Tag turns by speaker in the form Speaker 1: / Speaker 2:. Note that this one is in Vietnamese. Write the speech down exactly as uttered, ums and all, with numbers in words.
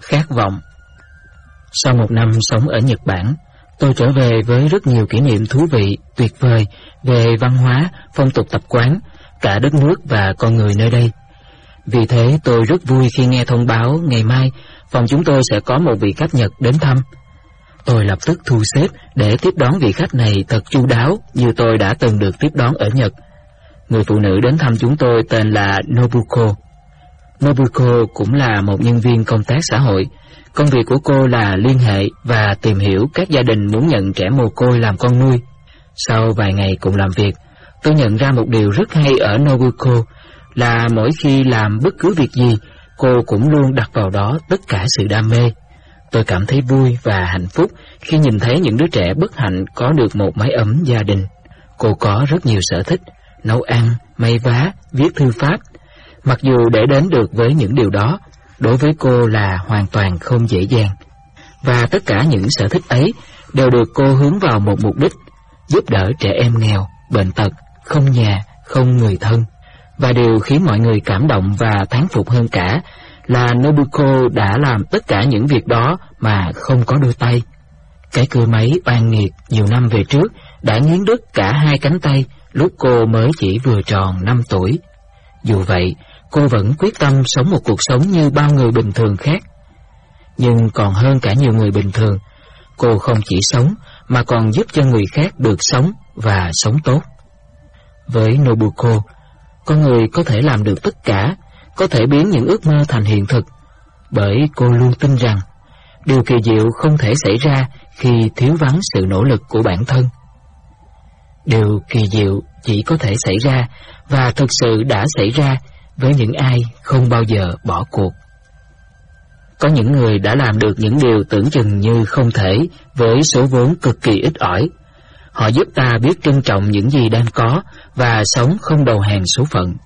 Speaker 1: Khát vọng. Sau một năm sống ở Nhật Bản, tôi trở về với rất nhiều kỷ niệm thú vị, tuyệt vời về văn hóa, phong tục tập quán, cả đất nước và con người nơi đây. Vì thế tôi rất vui khi nghe thông báo ngày mai phòng chúng tôi sẽ có một vị khách Nhật đến thăm. Tôi lập tức thu xếp để tiếp đón vị khách này thật chu đáo như tôi đã từng được tiếp đón ở Nhật. Người phụ nữ đến thăm chúng tôi tên là Nobuko. Nobuko cũng là một nhân viên công tác xã hội. Công việc của cô là liên hệ và tìm hiểu các gia đình muốn nhận trẻ mồ côi làm con nuôi. Sau vài ngày cùng làm việc, tôi nhận ra một điều rất hay ở Nobuko là mỗi khi làm bất cứ việc gì, cô cũng luôn đặt vào đó tất cả sự đam mê. Tôi cảm thấy vui và hạnh phúc khi nhìn thấy những đứa trẻ bất hạnh có được một mái ấm gia đình. Cô có rất nhiều sở thích, nấu ăn, may vá, viết thư pháp. Mặc dù để đến được với những điều đó, đối với cô là hoàn toàn không dễ dàng. Và tất cả những sở thích ấy đều được cô hướng vào một mục đích: giúp đỡ trẻ em nghèo, bệnh tật, không nhà, không người thân. Và điều khiến mọi người cảm động và thán phục hơn cả là Nobuko đã làm tất cả những việc đó mà không có đôi tay. Cái cưa máy oan nghiệt nhiều năm về trước đã nghiến đứt cả hai cánh tay lúc cô mới chỉ vừa tròn năm tuổi. Dù vậy, cô vẫn quyết tâm sống một cuộc sống như bao người bình thường khác. Nhưng còn hơn cả nhiều người bình thường, cô không chỉ sống mà còn giúp cho người khác được sống và sống tốt. Với Nobuko, con người có thể làm được tất cả, có thể biến những ước mơ thành hiện thực, bởi cô luôn tin rằng điều kỳ diệu không thể xảy ra khi thiếu vắng sự nỗ lực của bản thân. Điều kỳ diệu chỉ có thể xảy ra và thực sự đã xảy ra với những ai không bao giờ bỏ cuộc. Có những người đã làm được những điều tưởng chừng như không thể với số vốn cực kỳ ít ỏi. Họ giúp ta biết trân trọng những gì đang có và sống không đầu hàng số phận.